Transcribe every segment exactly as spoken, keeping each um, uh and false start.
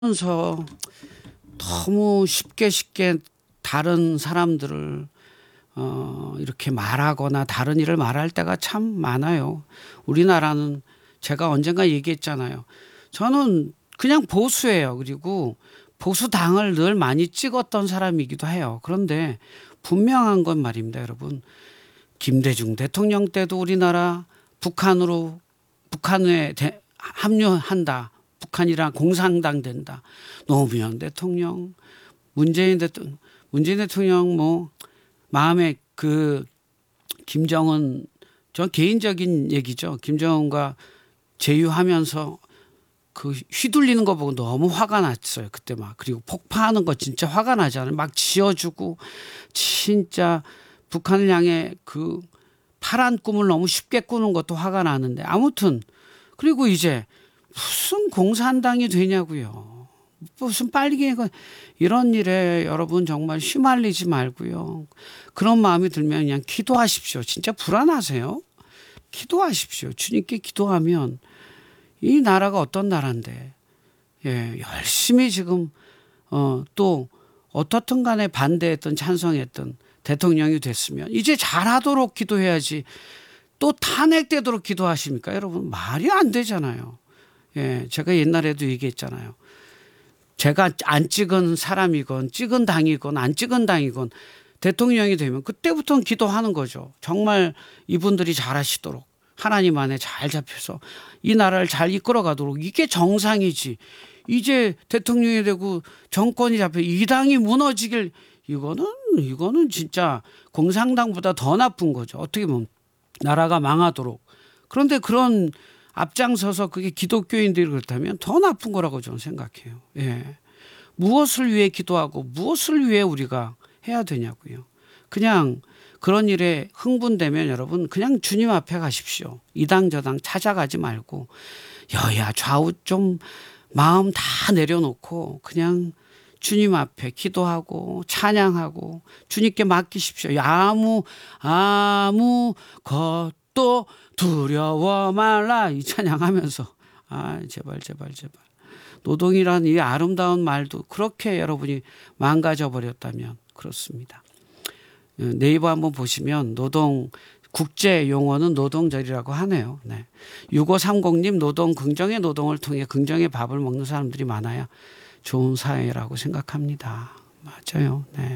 면서 너무 쉽게 쉽게 다른 사람들을 어 이렇게 말하거나 다른 일을 말할 때가 참 많아요. 우리나라는 제가 언젠가 얘기했잖아요. 저는 그냥 보수예요. 그리고 보수당을 늘 많이 찍었던 사람이기도 해요. 그런데 분명한 건 말입니다, 여러분. 김대중 대통령 때도 우리나라 북한으로 북한에 대, 합류한다. 북한이랑 공산당 된다. 노무현 대통령, 문재인 대통령, 문재인 대통령 뭐 마음에 그 김정은, 저 개인적인 얘기죠. 김정은과 제휴하면서 그 휘둘리는 거 보고 너무 화가 났어요. 그때 막. 그리고 폭파하는 거 진짜 화가 나잖아요. 막 지어주고 진짜 북한을 향해 그 파란 꿈을 너무 쉽게 꾸는 것도 화가 나는데 아무튼 그리고 이제 무슨 공산당이 되냐고요. 무슨 빨갱이 이런 일에 여러분 정말 휘말리지 말고요. 그런 마음이 들면 그냥 기도하십시오. 진짜 불안하세요? 기도하십시오. 주님께 기도하면 이 나라가 어떤 나라인데, 예, 열심히 지금 어, 또 어떻든 간에 반대했던 찬성했던 대통령이 됐으면 이제 잘하도록 기도해야지 또 탄핵되도록 기도하십니까? 여러분 말이 안 되잖아요. 예, 제가 옛날에도 얘기했잖아요. 제가 안 찍은 사람이건 찍은 당이건 안 찍은 당이건 대통령이 되면 그때부터는 기도하는 거죠. 정말 이분들이 잘하시도록 하나님 안에 잘 잡혀서 이 나라를 잘 이끌어 가도록 이게 정상이지. 이제 대통령이 되고 정권이 잡혀 이 당이 무너지길 이거는 이거는 진짜 공산당보다 더 나쁜 거죠. 어떻게 보면 나라가 망하도록. 그런데 그런 앞장서서 그게 기독교인들이 그렇다면 더 나쁜 거라고 저는 생각해요. 예. 무엇을 위해 기도하고 무엇을 위해 우리가 해야 되냐고요. 그냥 그런 일에 흥분되면 여러분 그냥 주님 앞에 가십시오. 이당 저당 찾아가지 말고 여야 좌우 좀 마음 다 내려놓고 그냥 주님 앞에 기도하고 찬양하고 주님께 맡기십시오. 아무 아무 것도 두려워 말라 이 찬양하면서 아 제발 제발 제발 노동이란 이 아름다운 말도 그렇게 여러분이 망가져 버렸다면 그렇습니다. 네이버 한번 보시면 노동 국제 용어는 노동절이라고 하네요. 네. 육오삼공님 노동 긍정의 노동을 통해 긍정의 밥을 먹는 사람들이 많아야 좋은 사회라고 생각합니다. 맞아요. 네.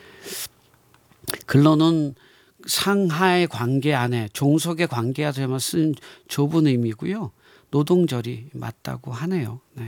근로는 상하의 관계 안에 종속의 관계에서만 쓴 좁은 의미고요. 노동절이 맞다고 하네요. 네.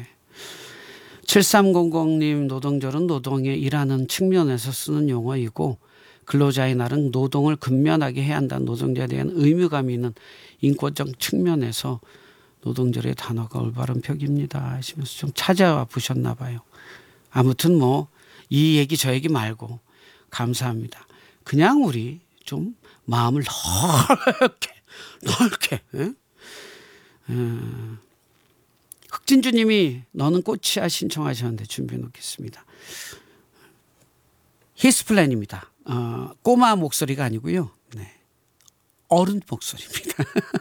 칠삼공공님 노동절은 노동에 일하는 측면에서 쓰는 용어이고 근로자의 날은 노동을 근면하게 해야 한다는 노동자에 대한 의무감이 있는 인권적 측면에서 노동절의 단어가 올바른 벽입니다 하시면서 좀 찾아와 보셨나 봐요. 아무튼 뭐 이 얘기 저 얘기 말고 감사합니다. 그냥 우리 좀 마음을 넓게 넓게 예? 음, 흑진주님이 너는 꽃이야 신청하셨는데 준비해 놓겠습니다. 히스플랜입니다. 어, 꼬마 목소리가 아니고요. 네. 어른 목소리입니다.